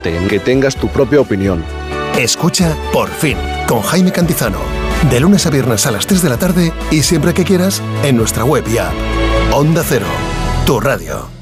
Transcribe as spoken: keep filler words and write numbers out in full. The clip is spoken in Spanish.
que tengas tu propia opinión. Escucha Por Fin, con Jaime Cantizano. De lunes a viernes a las tres de la tarde y siempre que quieras en nuestra web y app. Onda Cero, tu radio.